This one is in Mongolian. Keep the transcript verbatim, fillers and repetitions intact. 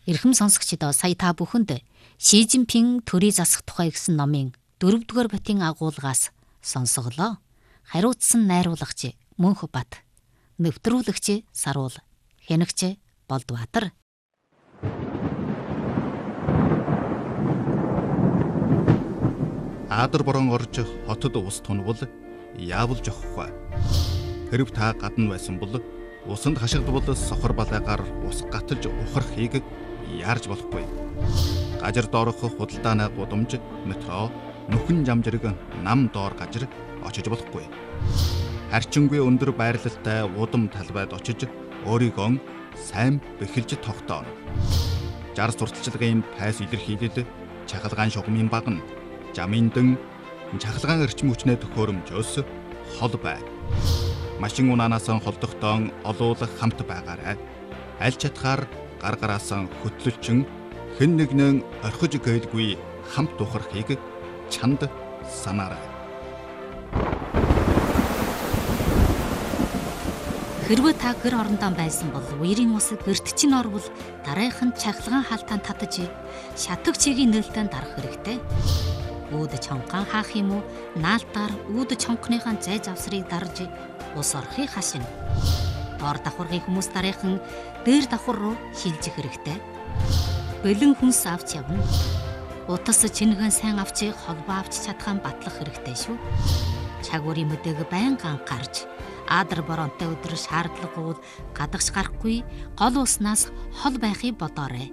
Эрхэм сонсогчдоо сая та бүхэнд Ши Жинпин төрийн засах тухай гэсэн номын дөрөвдүгээр ботын агуулгаас сонсголоо. Хариуцсан найруулагч Мөнх Бат, нэвтрүүлэгч Саруул, хянагч Болдбаатар. Аадар борон орж хотод ус тунвал яавал жоххгүй. Хэрв та гадна байсан бол усанд хашигдвал сохор балайгаар ус гатаж ухрахыг яарж болохгүй. Гажир доорох худалдааны гудамж, метро, нүхэн жамжирэг нам доор гажир очиж болохгүй. Харчингүй өндөр байрлалтай удам талбайд очиж өөрийгөө сайн бэхэлж тогтооно. Жар сурталчилгын пайс илэрхийлэл, чахалгаан шугамын багна, жаминдэн, чахалгаан эрчим хүчний төхөөрөмжөөс хол бай. Машин унаанаас холдохдоо олуулах хамт байгаарай. Аль чатгаар гар гараас хөтлөлчин хэн нэгнээ орхиж гээдгүй хамт ухрахыг чанд санаарай. Хэрвээ та гэр орондоо байсан бол үерийн ус гэрт чинь орвол дараахан чахалгаан хаалтаанд татаж шатаг чигийн нээлттэй дарах хэрэгтэй. Үүд чонгаан хаах юм уу? Наалтаар үүд чонгоныхаа зай завсрыг дарж ус орохыг хашина. Доор давхаргын хүмүүс дараахан дээр давхар руу шилжих хэрэгтэй. Бэлэн хүнс авч явна. Утас чингэн сайн авч холбоо авч чадхаан батлах хэрэгтэй шүү. Чагуурын мэдээг байнга анхаарч аадар боронтой өдөр шаардлагууд гадагш гарахгүй гол уснаас хол байхыг бодоорой.